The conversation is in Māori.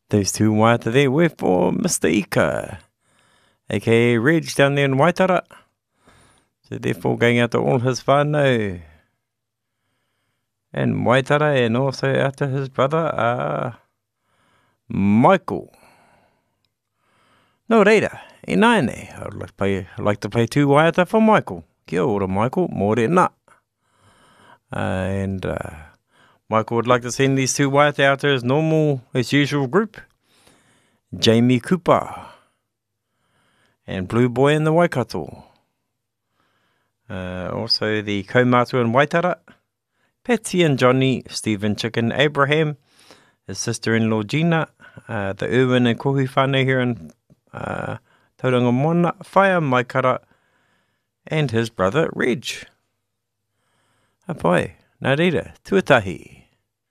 Those two waiata there were for Mr. Ika, aka Reg down there in Waitara. So therefore going out to all his whānau and Waitara, and also out to his brother, Michael. No reira, e naine, I'd like to play two waiata for Michael. Kia ora, Michael, morena. And Michael would like to send these two waiata out to his normal, his usual group. Jamie Cooper and Blue Boy in the Waikato. Also the kaumātua in Waitara, Patsy and Johnny, Stephen Chicken, Abraham, his sister-in-law Gina, the Irwin and Kohi whānau here in Tauranga Mona, Whaia Maikara, and his brother Reg. Hapai, nā reira, tuatahi.